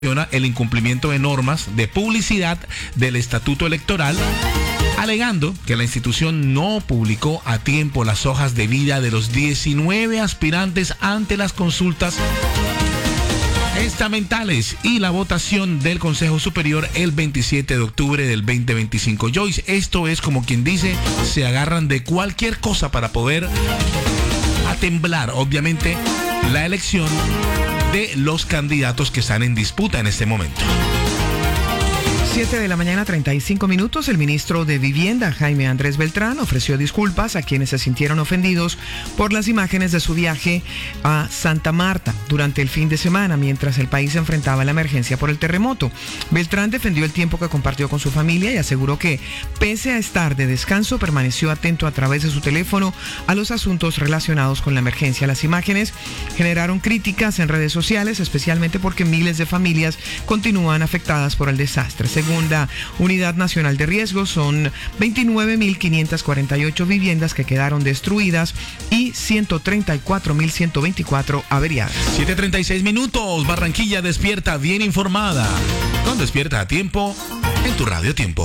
el incumplimiento de normas de publicidad del Estatuto Electoral, alegando que la institución no publicó a tiempo las hojas de vida de los 19 aspirantes ante las consultas estamentales y la votación del Consejo Superior el 27 de octubre del 2025. Joyce, esto es como quien dice, se agarran de cualquier cosa para poder atemblar, obviamente, la elección de los candidatos que están en disputa en este momento. 7 de la mañana, 35 minutos. El ministro de Vivienda, Jaime Andrés Beltrán, ofreció disculpas a quienes se sintieron ofendidos por las imágenes de su viaje a Santa Marta durante el fin de semana, mientras el país se enfrentaba a la emergencia por el terremoto. Beltrán defendió el tiempo que compartió con su familia y aseguró que, pese a estar de descanso, permaneció atento a través de su teléfono a los asuntos relacionados con la emergencia. Las imágenes generaron críticas en redes sociales, especialmente porque miles de familias continúan afectadas por el desastre. Según la Unidad Nacional de Riesgos, son 29.548 viviendas que quedaron destruidas y 134.124 averiadas. 7:36 minutos. Barranquilla despierta bien informada. Con Despierta a Tiempo en tu Radio Tiempo.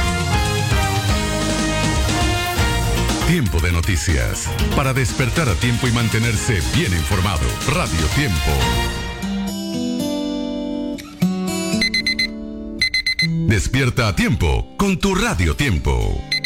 Tiempo de noticias. Para despertar a tiempo y mantenerse bien informado. Radio Tiempo. Despierta a tiempo con tu Radio Tiempo.